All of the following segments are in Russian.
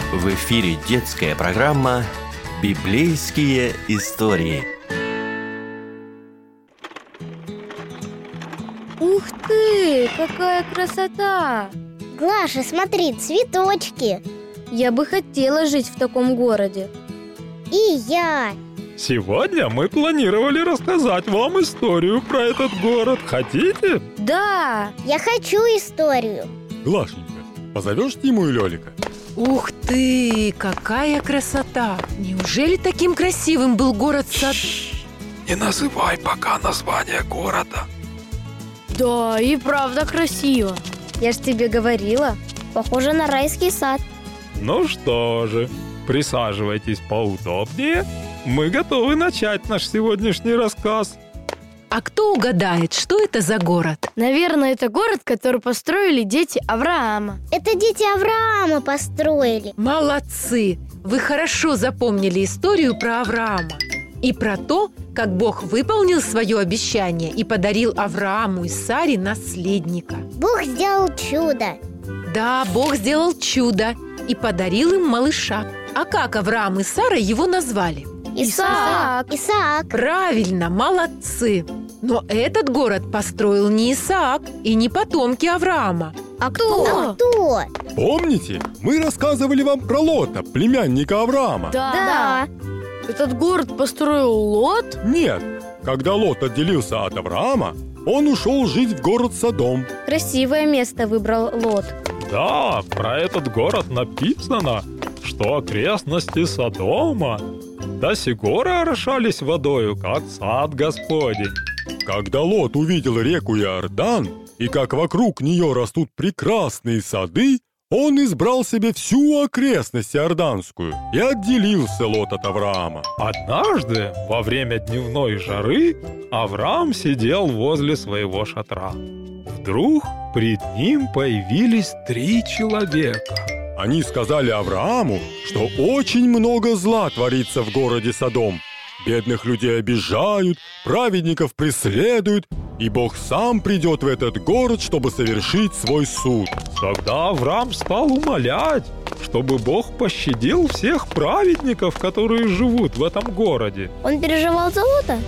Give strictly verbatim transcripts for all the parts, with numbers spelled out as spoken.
В эфире детская программа «Библейские истории». Ух ты, какая красота! Глаша, смотри, цветочки. Я бы хотела жить в таком городе. И я. Сегодня мы планировали рассказать вам историю про этот город. Хотите? Да! Я хочу историю. Глашенька, позовешь Тиму и Лёлика? Ух ты, какая красота! Неужели таким красивым был город Сод... Не называй пока название города. Да, и правда красиво. Я ж тебе говорила. Похоже на райский сад. Ну что же, присаживайтесь поудобнее. Мы готовы начать наш сегодняшний рассказ. А кто угадает, что это за город? Наверное, это город, который построили дети Авраама. Это дети Авраама построили. Молодцы! Вы хорошо запомнили историю про Авраама и про то, как Бог выполнил свое обещание и подарил Аврааму и Саре наследника. Бог сделал чудо. Да, Бог сделал чудо и подарил им малыша. А как Авраам и Сара его назвали? Исаак. Исаак. Правильно, молодцы! Но этот город построил не Исаак и не потомки Авраама. А кто? А кто? Помните, мы рассказывали вам про Лота, племянника Авраама? Да. Этот город построил Лот? Нет, когда Лот отделился от Авраама, он ушел жить в город Содом. Красивое место выбрал Лот. Да, про этот город написано, что окрестности Содома до сих горы орошались водою, как сад Господень. Когда Лот увидел реку Иордан, и как вокруг нее растут прекрасные сады, он избрал себе всю окрестность Иорданскую и отделился Лот от Авраама. Однажды, во время дневной жары, Авраам сидел возле своего шатра. Вдруг пред ним появились три человека. Они сказали Аврааму, что очень много зла творится в городе Содом. Бедных людей обижают, праведников преследуют, и Бог сам придет в этот город, чтобы совершить свой суд. Тогда Авраам стал умолять, чтобы Бог пощадил всех праведников, которые живут в этом городе. Он переживал за Лота?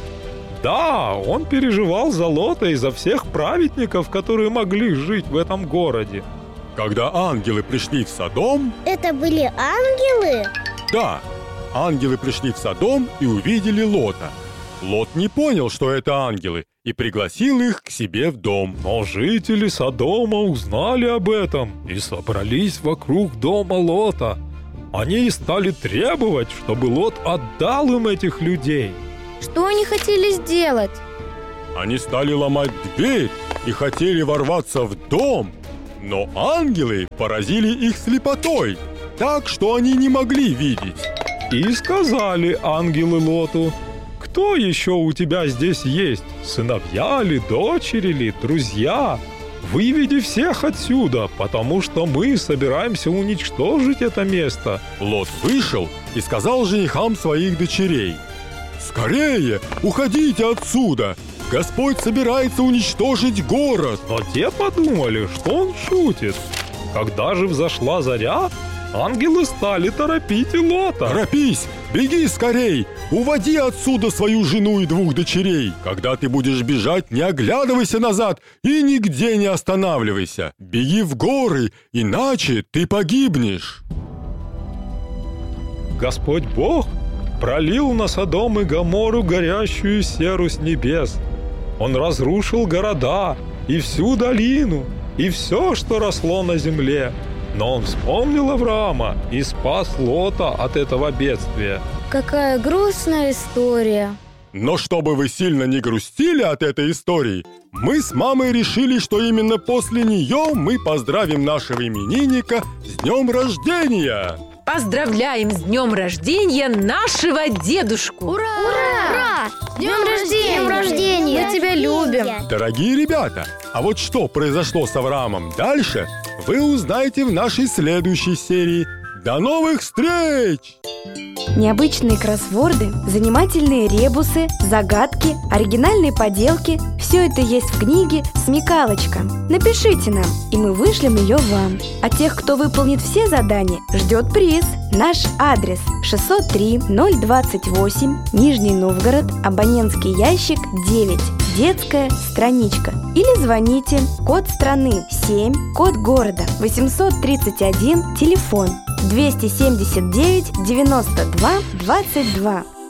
Да, он переживал за Лота и за всех праведников, которые могли жить в этом городе. Когда ангелы пришли в Содом... Это были ангелы? Да, ангелы пришли в Содом и увидели Лота. Лот не понял, что это ангелы, и пригласил их к себе в дом. Но жители Содома узнали об этом и собрались вокруг дома Лота. Они стали требовать, чтобы Лот отдал им этих людей. Что они хотели сделать? Они стали ломать дверь и хотели ворваться в дом, но ангелы поразили их слепотой, так что они не могли видеть. И сказали ангелы Лоту: «Кто еще у тебя здесь есть? Сыновья ли, дочери ли, друзья? Выведи всех отсюда, потому что мы собираемся уничтожить это место». Лот вышел и сказал женихам своих дочерей: «Скорее, уходите отсюда! Господь собирается уничтожить город!» Но те подумали, что он шутит. Когда же взошла заря, ангелы стали торопить и Лота. «Торопись! Беги скорей! Уводи отсюда свою жену и двух дочерей! Когда ты будешь бежать, не оглядывайся назад и нигде не останавливайся! Беги в горы, иначе ты погибнешь!» Господь Бог пролил на Содом и Гоморру горящую серу с небес. Он разрушил города и всю долину, и все, что росло на земле. Но он вспомнил Авраама и спас Лота от этого бедствия. Какая грустная история. Но чтобы вы сильно не грустили от этой истории, мы с мамой решили, что именно после нее мы поздравим нашего именинника с днем рождения! Поздравляем с днем рождения нашего дедушку! Ура! Ура! С днем рождения! С днем рождения! Мы тебя любим! Дорогие ребята, а вот что произошло с Авраамом дальше, вы узнаете в нашей следующей серии. До новых встреч! Необычные кроссворды, занимательные ребусы, загадки, оригинальные поделки – все это есть в книге «Смекалочка». Напишите нам, и мы вышлем ее вам. А тех, кто выполнит все задания, ждет приз. Наш адрес шестьсот три ноль двадцать восемь, Нижний Новгород, абонентский ящик девять, детская страничка. Или звоните, код страны семь, код города восемьсот тридцать один, телефон двести семьдесят девять девяносто два двадцать два.